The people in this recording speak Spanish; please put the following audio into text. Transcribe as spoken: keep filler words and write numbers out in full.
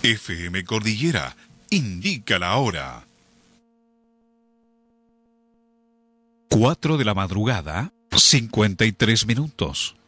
F M Cordillera indica la hora. cuatro de la madrugada, cincuenta y tres minutos.